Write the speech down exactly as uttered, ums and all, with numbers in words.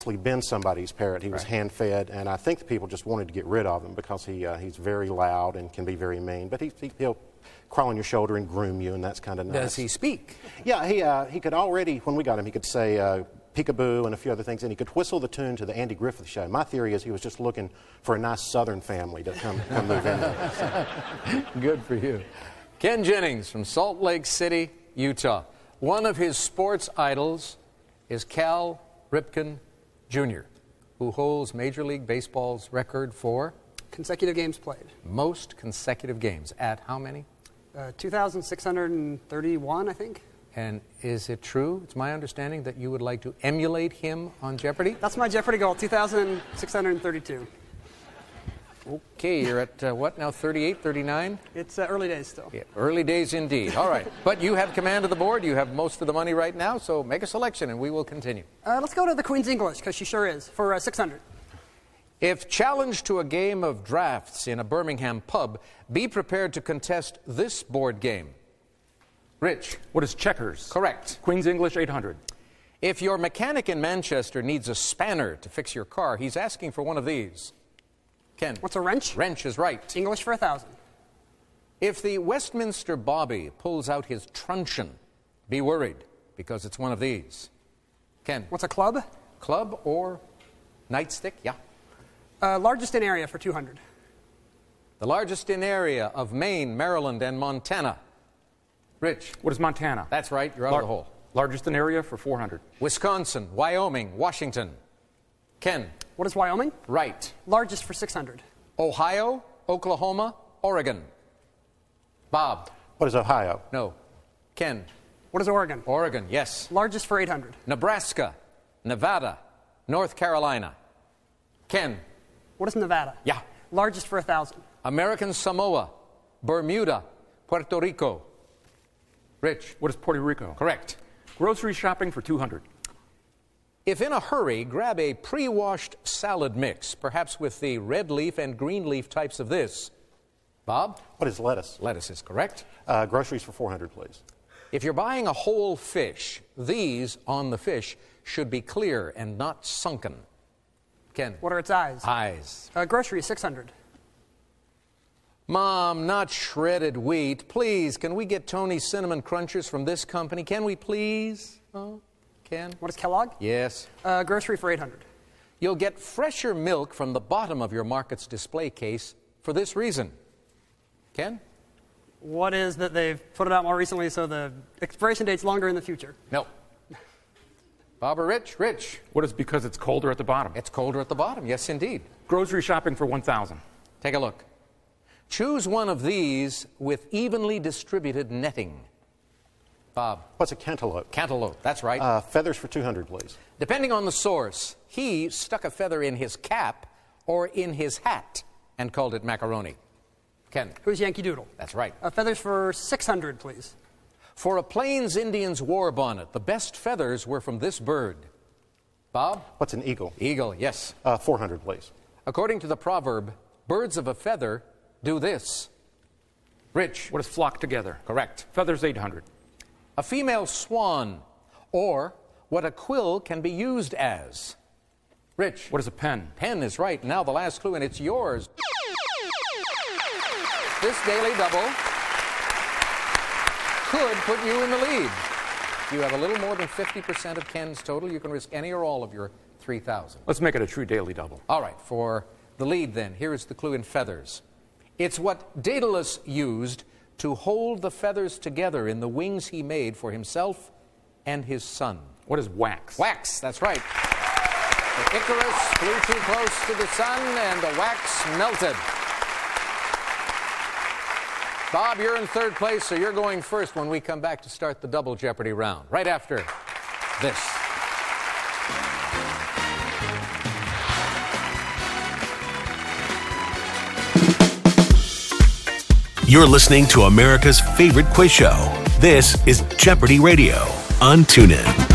been somebody's parrot. He was Right. hand-fed, and I think the people just wanted to get rid of him because he uh, he's very loud and can be very mean. But he, he, he'll crawl on your shoulder and groom you, and that's kind of nice. Does he speak? Yeah, he uh, he could already, when we got him, he could say uh, peekaboo and a few other things, and he could whistle the tune to the Andy Griffith Show. My theory is he was just looking for a nice Southern family to come, come move in there. Good for you. Ken Jennings from Salt Lake City, Utah. One of his sports idols is Cal Ripken Junior, who holds Major League Baseball's record for Consecutive games played. most consecutive games. At how many? Uh, two thousand six hundred thirty-one, I think. And is it true, it's my understanding, that you would like to emulate him on Jeopardy? That's my Jeopardy goal, two thousand six hundred thirty-two. Okay, you're at uh, what now, thirty-eight, thirty-nine? It's uh, early days still. Yeah, early days indeed. All right. But you have command of the board. You have most of the money right now, so make a selection and we will continue. Uh, let's go to the Queen's English, because she sure is, for uh, six hundred. If challenged to a game of drafts in a Birmingham pub, be prepared to contest this board game. Rich. What is checkers? Correct. Queen's English, eight hundred. If your mechanic in Manchester needs a spanner to fix your car, he's asking for one of these. Ken. What's a wrench? Wrench is right. English for a thousand. If the Westminster Bobby pulls out his truncheon, be worried, because it's one of these. Ken. What's a club? Club or nightstick? Yeah. Uh, largest in area for two hundred. The largest in area of Maine, Maryland, and Montana. Rich. What is Montana? That's right. You're out Lar- of the hole. Largest in area for four hundred. Wisconsin, Wyoming, Washington. Ken. What is Wyoming? Right. Largest for six hundred. Ohio, Oklahoma, Oregon. Bob. What is Ohio? No. Ken. What is Oregon? Oregon, yes. Largest for eight hundred. Nebraska, Nevada, North Carolina. Ken. What is Nevada? Yeah. Largest for a thousand. American Samoa, Bermuda, Puerto Rico. Rich. What is Puerto Rico? Correct. Grocery shopping for two hundred. If in a hurry, grab a pre-washed salad mix, perhaps with the red leaf and green leaf types of this. Bob? What is lettuce? Lettuce is correct. Uh, groceries for four hundred, please. If you're buying a whole fish, these on the fish should be clear and not sunken. Ken? What are its eyes? Eyes. Uh, groceries, six hundred. Mom, not shredded wheat. Please, can we get Tony's Cinnamon Crunchers from this company? Can we please? Oh, Ken? What is Kellogg? Yes. Uh, grocery for eight hundred. You'll get fresher milk from the bottom of your Market's display case for this reason. Ken? What is that they've put it out more recently so the expiration date's longer in the future? No. Bob or Rich? Rich. What is because it's colder at the bottom? It's colder at the bottom. Yes, indeed. Grocery shopping for one thousand. Take a look. Choose one of these with evenly distributed netting. Bob. What's a cantaloupe? Cantaloupe. That's right. Uh, feathers for two hundred, please. Depending on the source, he stuck a feather in his cap or in his hat and called it macaroni. Ken. Who's Yankee Doodle? That's right. Uh, feathers for six hundred, please. For a Plains Indians war bonnet, the best feathers were from this bird. Bob? What's an eagle? Eagle, yes. Uh, four hundred, please. According to the proverb, birds of a feather do this. Rich? What is flock together? Correct. Feathers, eight hundred. A female swan, or what a quill can be used as. Rich? What is a pen? Pen is right. Now the last clue, and it's yours. This daily double could put you in the lead. You have a little more than fifty percent of Ken's total. You can risk any or all of your three thousand. Let's make it a true daily double. All right, for the lead then, here is the clue in feathers. It's what Daedalus used to hold the feathers together in the wings he made for himself and his son. What is wax? Wax, that's right. The Icarus flew too close to the sun and the wax melted. Bob, you're in third place, so you're going first when we come back to start the double Jeopardy round. Right after this. You're listening to America's favorite quiz show. This is Jeopardy Radio on TuneIn.